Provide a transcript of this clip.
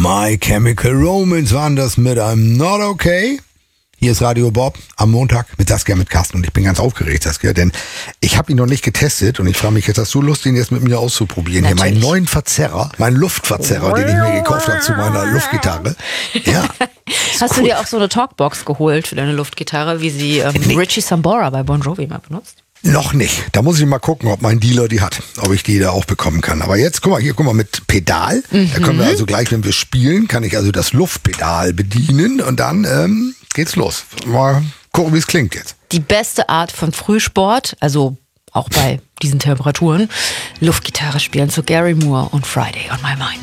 My Chemical Romance waren das mit I'm Not Okay. Hier ist Radio Bob am Montag mit Saskia, mit Carsten, und ich bin ganz aufgeregt, Saskia, denn ich habe ihn noch nicht getestet und ich frage mich jetzt, hast du Lust, ihn jetzt mit mir auszuprobieren? Natürlich. Hier meinen neuen Verzerrer, meinen Luftverzerrer, den ich mir gekauft habe zu meiner Luftgitarre. Ja. Hast du dir auch so eine Talkbox geholt für deine Luftgitarre, wie sie Richie Sambora bei Bon Jovi mal benutzt? Noch nicht. Da muss ich mal gucken, ob mein Dealer die hat, ob ich die da auch bekommen kann. Aber jetzt, guck mal, mit Pedal. Da können wir also gleich, wenn wir spielen, kann ich also das Luftpedal bedienen und dann geht's los. Mal gucken, wie es klingt jetzt. Die beste Art von Frühsport, also auch bei diesen Temperaturen, Luftgitarre spielen zu Gary Moore und Friday on My Mind.